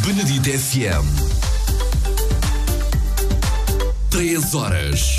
Benedito FM. 3 horas.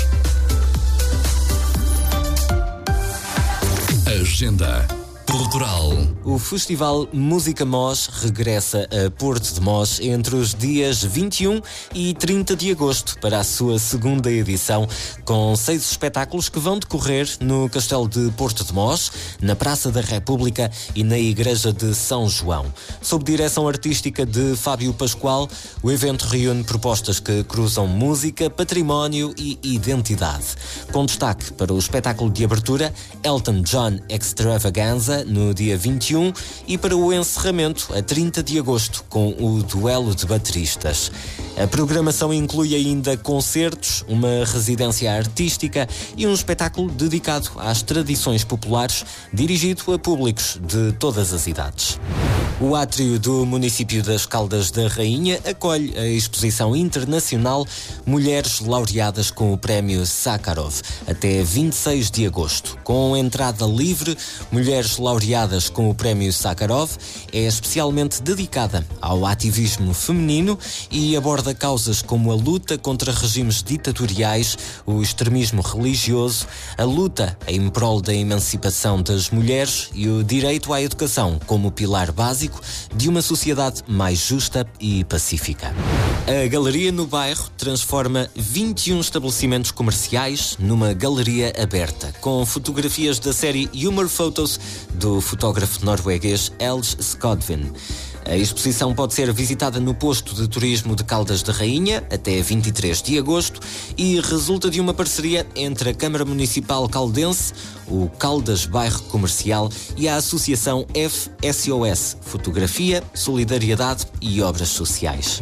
Agenda cultural. O Festival Música Mós regressa a Porto de Mós entre os dias 21 e 30 de agosto para a sua segunda edição, com 6 espetáculos que vão decorrer no Castelo de Porto de Mós, na Praça da República e na Igreja de São João. Sob direção artística de Fábio Pascoal, o evento reúne propostas que cruzam música, património e identidade. Com destaque para o espetáculo de abertura Elton John Extravaganza, no dia 21, e para o encerramento, a 30 de agosto, com o duelo de bateristas. A programação inclui ainda concertos, uma residência artística e um espetáculo dedicado às tradições populares, dirigido a públicos de todas as idades. O átrio do município das Caldas da Rainha acolhe a exposição internacional Mulheres Laureadas com o Prémio Sakharov, até 26 de agosto. Com entrada livre, Mulheres Laureadas com o Prémio Sakharov é especialmente dedicada ao ativismo feminino e aborda causas como a luta contra regimes ditatoriais, o extremismo religioso, a luta em prol da emancipação das mulheres e o direito à educação como pilar básico de uma sociedade mais justa e pacífica. A Galeria no Bairro transforma 21 estabelecimentos comerciais numa galeria aberta, com fotografias da série Humor Photos do fotógrafo norueguês Els Skodvin. A exposição pode ser visitada no posto de turismo de Caldas da Rainha até 23 de agosto e resulta de uma parceria entre a Câmara Municipal Caldense, o Caldas Bairro Comercial e a Associação FSOS, Fotografia, Solidariedade e Obras Sociais.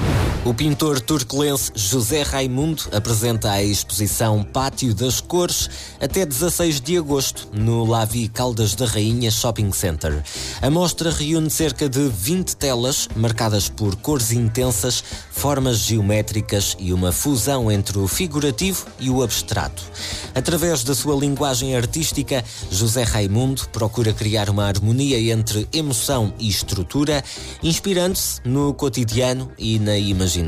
O pintor turquelense José Raimundo apresenta a exposição Pátio das Cores até 16 de agosto no Lavi Caldas da Rainha Shopping Center. A mostra reúne cerca de 20 telas marcadas por cores intensas, formas geométricas e uma fusão entre o figurativo e o abstrato. Através da sua linguagem artística, José Raimundo procura criar uma harmonia entre emoção e estrutura, inspirando-se no cotidiano e na imaginação.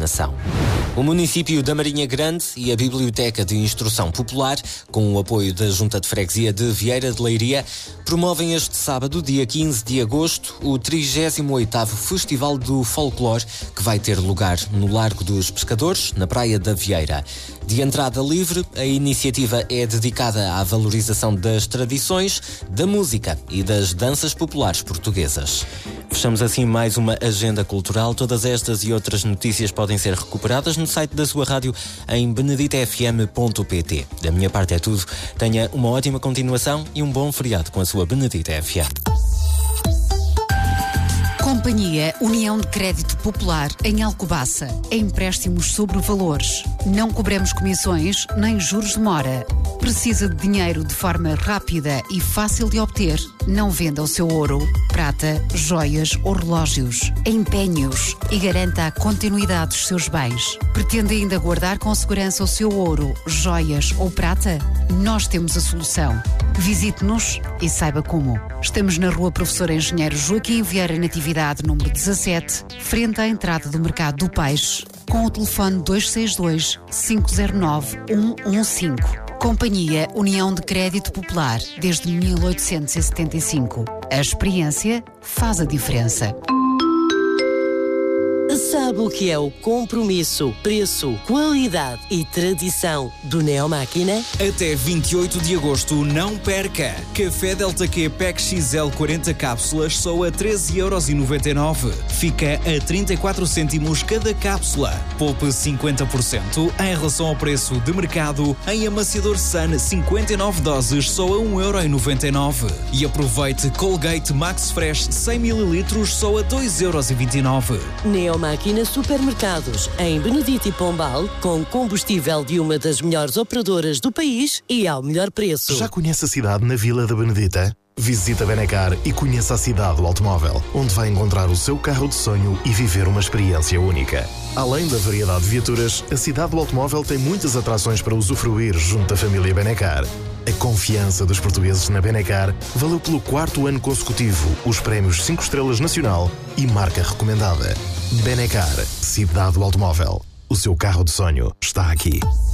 O município da Marinha Grande e a Biblioteca de Instrução Popular, com o apoio da Junta de Freguesia de Vieira de Leiria, promovem este sábado, dia 15 de agosto, o 38º Festival do Folclore, que vai ter lugar no Largo dos Pescadores, na Praia da Vieira. De entrada livre, a iniciativa é dedicada à valorização das tradições, da música e das danças populares portuguesas. Fechamos assim mais uma agenda cultural. Todas estas e outras notícias podem ser recuperadas no site da sua rádio em beneditofm.pt. Da minha parte é tudo. Tenha uma ótima continuação e um bom feriado com a sua Benedito FM. Companhia União de Crédito Popular em Alcobaça. Empréstimos sobre valores. Não cobramos comissões nem juros de mora. Precisa de dinheiro de forma rápida e fácil de obter? Não venda o seu ouro, prata, joias ou relógios. Empenhe-os e garanta a continuidade dos seus bens. Pretende ainda guardar com segurança o seu ouro, joias ou prata? Nós temos a solução. Visite-nos e saiba como. Estamos na Rua Professor Engenheiro Joaquim Vieira Natividade, número 17, frente à entrada do Mercado do Peixe, com o telefone 262-509-115. Companhia União de Crédito Popular, desde 1875. A experiência faz a diferença. Sabe o que é o compromisso, preço, qualidade e tradição do Neomáquina? Até 28 de agosto, não perca! Café Delta Q Pack XL 40 cápsulas só a 13,99€. Fica a 34 cêntimos cada cápsula. Poupe 50% em relação ao preço de mercado em amaciador Sun 59 doses só a 1,99€. E aproveite Colgate Max Fresh 100ml só a 2,29€. Neomáquina Supermercados, em Benedito e Pombal, com combustível de uma das melhores operadoras do país e ao melhor preço. Já conhece a cidade na Vila da Benedita? Visita Benacar e conheça a cidade do automóvel, onde vai encontrar o seu carro de sonho e viver uma experiência única. Além da variedade de viaturas, a cidade do automóvel tem muitas atrações para usufruir junto da família Benacar. A confiança dos portugueses na Benacar valeu pelo 4º ano consecutivo os prémios 5 estrelas nacional e marca recomendada. Benacar, cidade do automóvel. O seu carro de sonho está aqui.